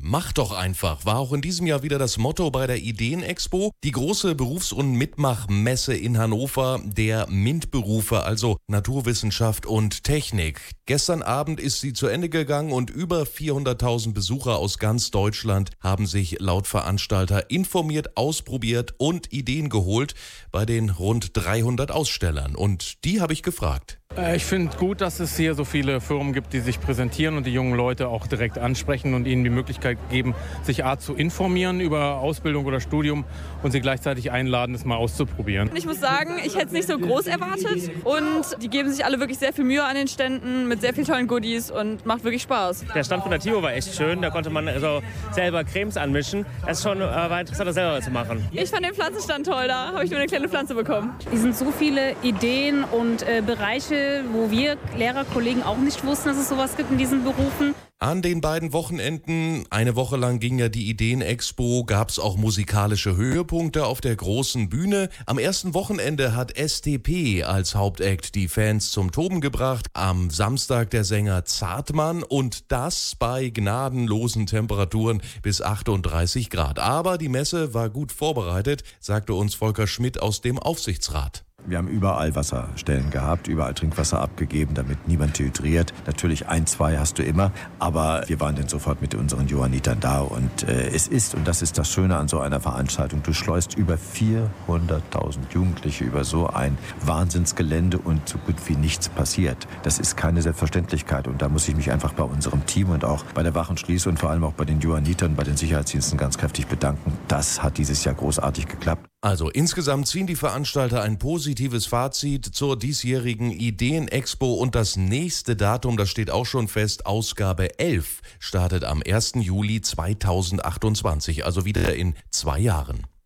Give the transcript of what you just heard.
Mach doch einfach war auch in diesem Jahr wieder das Motto bei der Ideenexpo. Die große Berufs- und Mitmachmesse in Hannover, der MINT-Berufe, also Naturwissenschaft und Technik. Gestern Abend ist sie zu Ende gegangen und über 400.000 Besucher aus ganz Deutschland haben sich laut Veranstalter informiert, ausprobiert und Ideen geholt bei den rund 300 Ausstellern. Und die habe ich gefragt. Ich finde gut, dass es hier so viele Firmen gibt, die sich präsentieren und die jungen Leute auch direkt ansprechen und ihnen die Möglichkeit geben, sich zu informieren über Ausbildung oder Studium und sie gleichzeitig einladen, es mal auszuprobieren. Ich muss sagen, ich hätte es nicht so groß erwartet und die geben sich alle wirklich sehr viel Mühe an den Ständen mit sehr vielen tollen Goodies und macht wirklich Spaß. Der Stand von der TIO war echt schön, da konnte man also selber Cremes anmischen. Das ist schon war interessant, das selber zu machen. Ich fand den Pflanzenstand toll, da habe ich nur eine kleine Pflanze bekommen. Es sind so viele Ideen und Bereiche, wo wir Lehrerkollegen auch nicht wussten, dass es sowas gibt in diesen Berufen. An den beiden Wochenenden, eine Woche lang ging ja die Ideenexpo, gab es auch musikalische Höhepunkte auf der großen Bühne. Am ersten Wochenende hat STP als Hauptakt die Fans zum Toben gebracht. Am Samstag der Sänger Zartmann und das bei gnadenlosen Temperaturen bis 38 Grad. Aber die Messe war gut vorbereitet, sagte uns Volker Schmidt aus dem Aufsichtsrat. Wir haben überall Wasserstellen gehabt, überall Trinkwasser abgegeben, damit niemand dehydriert. Natürlich 1, 2 hast du immer, aber wir waren dann sofort mit unseren Johannitern da und es ist, und das ist das Schöne an so einer Veranstaltung, du schleust über 400.000 Jugendliche über so ein Wahnsinnsgelände und so gut wie nichts passiert. Das ist keine Selbstverständlichkeit und da muss ich mich einfach bei unserem Team und auch bei der Wach- und Schließ- und vor allem auch bei den Johannitern, bei den Sicherheitsdiensten ganz kräftig bedanken. Das hat dieses Jahr großartig geklappt. Also insgesamt ziehen die Veranstalter ein positives Fazit zur diesjährigen Ideenexpo und das nächste Datum, das steht auch schon fest, Ausgabe 11, startet am 1. Juli 2028, also wieder in 2 Jahren.